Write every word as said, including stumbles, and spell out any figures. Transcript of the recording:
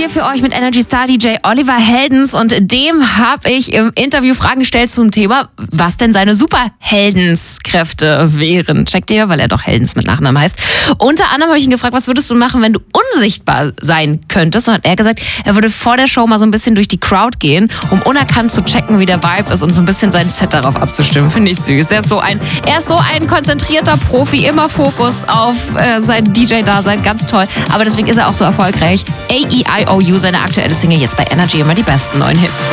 hier für euch mit Energy Star D J Oliver Heldens und dem habe ich im Interview Fragen gestellt zum Thema, was denn seine Superheldenskräfte wären. Checkt ihr, weil er doch Heldens mit Nachnamen heißt. Unter anderem habe ich ihn gefragt, was würdest du machen, wenn du unsichtbar sein könntest? Und hat er gesagt, er würde vor der Show mal so ein bisschen durch die Crowd gehen, um unerkannt zu checken, wie der Vibe ist und so ein bisschen sein Set darauf abzustimmen. Finde ich süß. Er ist so ein, er ist so ein konzentrierter Profi, immer Fokus auf äh, sein D J-Dasein, ganz toll. Aber deswegen ist er auch so erfolgreich. A E I O U, seine aktuelle Single, jetzt bei Energy, immer die besten neuen Hits.